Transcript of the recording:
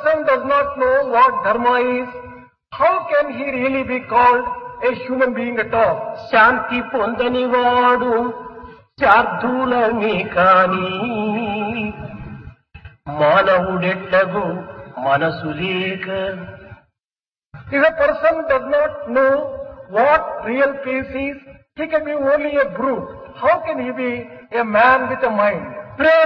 person does not know what dharma is, how can he really be called a human being at all? శాంతి పొందని వాడు శార్దూలమే కాని మానవుడెట్లగు మనసు లేక. If a person does not know what real peace is, he can be only a brute. How can he be a man with a mind?